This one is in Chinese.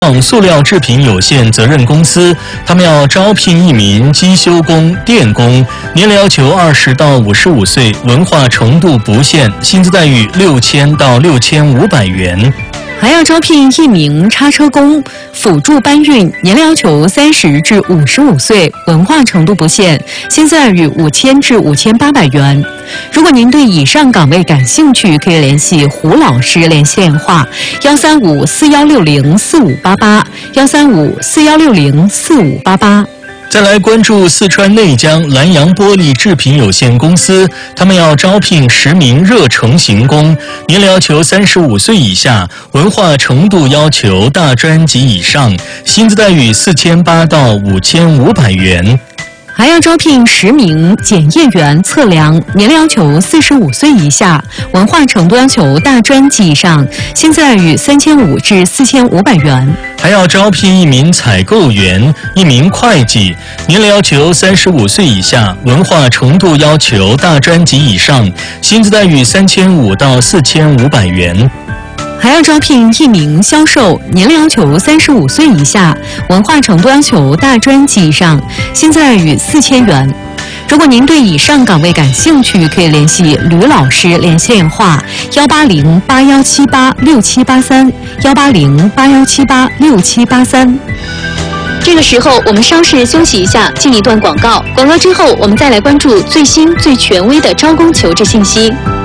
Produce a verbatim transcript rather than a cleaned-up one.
塑料制品有限责任公司，他们要招聘一名机修工、电工，年龄要求二十到五十五岁，文化程度不限，薪资待遇六千到六千五百元。 还要招聘一名叉车工，辅助搬运，年龄要求三十至五十五岁，文化程度不限，薪资待遇五千至五千八百元。如果您对以上岗位感兴趣，可以联系胡老师联系电话：幺三五四幺六零四五八八，幺三五四幺六零四五八八。 再来关注四川内江南洋玻璃制品有限公司，他们要招聘十名热成型工，年龄要求三十五岁以下，文化程度要求大专及以上，薪资待遇四千八到五千五百元。 还要招聘十名检验员测量，年龄要求四十五岁以下，文化程度要求大专及以上，薪资待遇三千五至四千五百元。 还要招聘一名采购员、一名会计，年龄要求三十五岁以下，文化程度要求大专及以上，薪资待遇三千五到四千五百元。 还要招聘一名销售，年龄要求三十五岁以下，文化程度要求大专及以上，薪资待遇四千元。如果您对以上岗位感兴趣，可以联系吕老师联系电话：幺八零八幺七八六七八三，幺八零八幺七八六七八三。这个时候，我们稍事休息一下，进一段广告。广告之后，我们再来关注最新最权威的招工求职信息。